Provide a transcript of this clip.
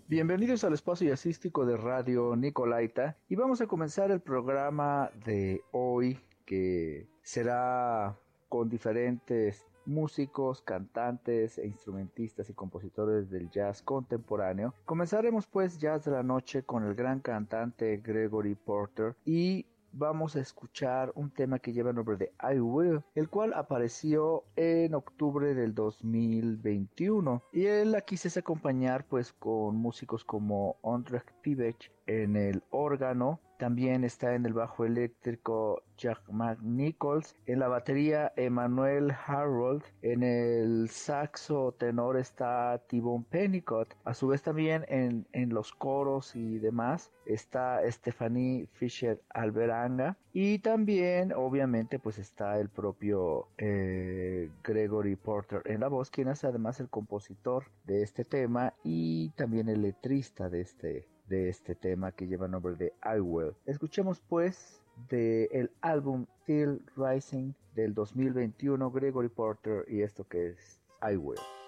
Bienvenidos al espacio jazzístico de Radio Nicolaita y vamos a comenzar el programa de hoy que será con diferentes músicos, cantantes e instrumentistas y compositores del jazz contemporáneo. Comenzaremos pues Jazz de la Noche con el gran cantante Gregory Porter y vamos a escuchar un tema que lleva el nombre de I Will, el cual apareció en octubre del 2021 y él aquí se hace acompañar pues con músicos como Ondrej Pivec en el órgano. También está en el bajo eléctrico Jack McNichols, en la batería Emmanuel Harold, en el saxo tenor está T-Bone Pennicott, a su vez también en los coros y demás está Stephanie Fisher Alberanga y también obviamente pues está el propio Gregory Porter en la voz, quien es además el compositor de este tema y también el letrista de este tema que lleva el nombre de I Will. Escuchemos pues del álbum Still Rising del 2021 Gregory Porter y esto que es I Will.